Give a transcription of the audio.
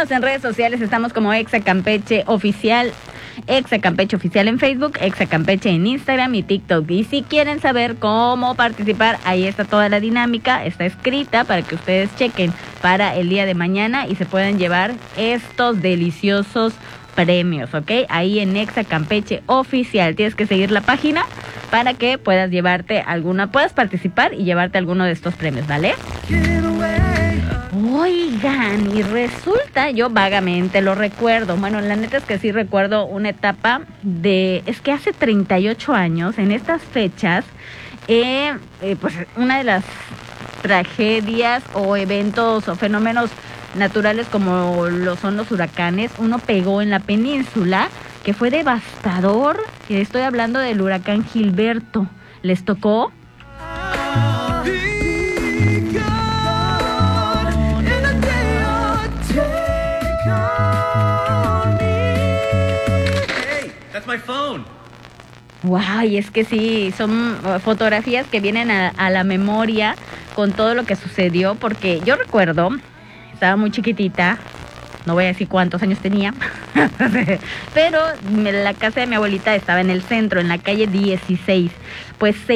Síganos en redes sociales, estamos como Exa Campeche Oficial. Exa Campeche Oficial en Facebook, Exa Campeche en Instagram y TikTok. Y si quieren saber cómo participar, ahí está toda la dinámica, está escrita para que ustedes chequen para el día de mañana y se puedan llevar estos deliciosos premios, ¿ok? Ahí en Exa Campeche Oficial. Tienes que seguir la página para que puedas puedas participar y llevarte alguno de estos premios, ¿vale? Oigan, y resulta, yo vagamente lo recuerdo, bueno, la neta es que sí recuerdo una etapa es que hace 38 años, en estas fechas, pues una de las tragedias o eventos o fenómenos naturales como lo son los huracanes, uno pegó en la península, que fue devastador, y estoy hablando del huracán Gilberto. ¿Les tocó? That's my phone. Wow, y es que sí, son fotografías que vienen a la memoria con todo lo que sucedió, porque yo recuerdo, estaba muy chiquitita, no voy a decir cuántos años tenía, pero la casa de mi abuelita estaba en el centro, en la calle 16, pues